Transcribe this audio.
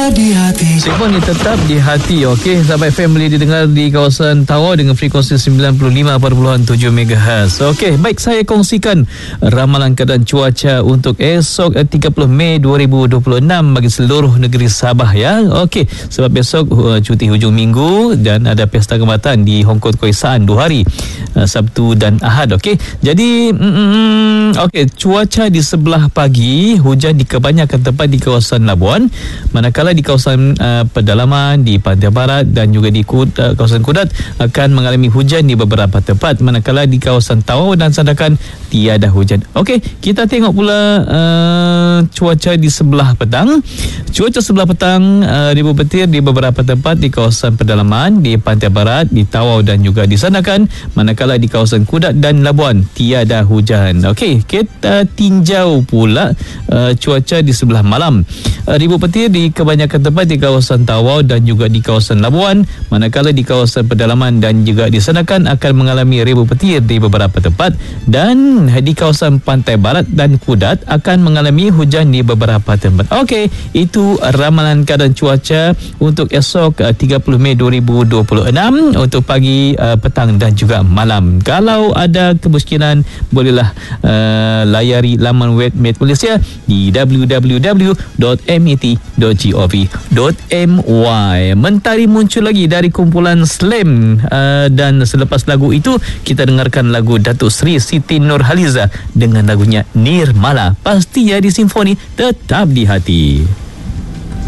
tetap di hati. Simfoni tetap di hati. Okey, sahabat FM boleh didengar di kawasan Tawau dengan frekuensi 95.7 MHz. Okey, baik, saya kongsikan ramalan keadaan cuaca untuk esok 30 Mei 2026 bagi seluruh negeri Sabah ya. Okey, sebab besok cuti hujung minggu dan ada pesta kebatan di Hong Kong Keisaan 2 hari, Sabtu dan Ahad. Okey, jadi okey, cuaca di sebelah pagi, hujan di kebanyakan tempat di kawasan Labuan, manakala di kawasan pedalaman di Pantai Barat dan juga di kawasan Kudat akan mengalami hujan di beberapa tempat, manakala di kawasan Tawau dan Sandakan tiada hujan. Okey, kita tengok pula cuaca di sebelah petang. Cuaca sebelah petang ribu petir di beberapa tempat di kawasan pedalaman di Pantai Barat, di Tawau dan juga di Sandakan, manakala di kawasan Kudat dan Labuan tiada hujan. Okey, kita tinjau pula cuaca di sebelah malam. Ribu petir di kebanyakan tempat di kawasan Tawau dan juga di kawasan Labuan, manakala di kawasan pedalaman dan juga di Sandakan akan mengalami ribu petir di beberapa tempat, dan di kawasan Pantai Barat dan Kudat akan mengalami hujan di beberapa tempat. Okey, itu ramalan keadaan cuaca untuk esok 30 Mei 2026 untuk pagi, petang dan juga malam. Kalau ada kemungkinan, bolehlah layari laman web Met Malaysia di www.met.gov.my. Mentari muncul lagi dari kumpulan Slam, dan selepas lagu itu kita dengarkan lagu Datuk Seri Siti Nurhaliza dengan lagunya Nirmala. Pastinya di Simfoni tetap di hati.